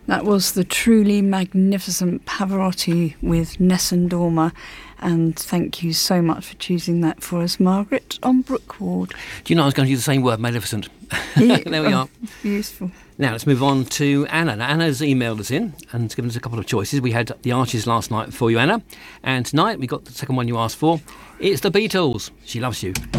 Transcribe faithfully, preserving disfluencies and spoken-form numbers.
That was the truly magnificent Pavarotti with Nessun Dorma, and thank you so much for choosing that for us, Margaret, on Brookward. Do you know I was going to use the same word, magnificent? Yeah, there we oh, are. Beautiful. Now let's move on to Anna. Now, Anna's emailed us in and given us a couple of choices. We had the Archies last night for you, Anna, and tonight we got the second one you asked for. It's the Beatles. She loves you.